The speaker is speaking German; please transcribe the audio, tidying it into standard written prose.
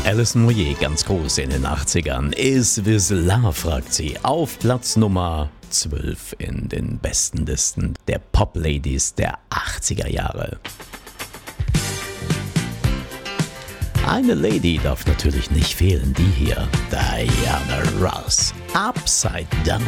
Alison Moyet, ganz groß in den 80ern. Is This Love, fragt sie. Auf Platz Nummer 12 in den besten Listen der Pop-Ladies der 80er Jahre. Eine Lady darf natürlich nicht fehlen, die hier, Diana Ross. Upside Down.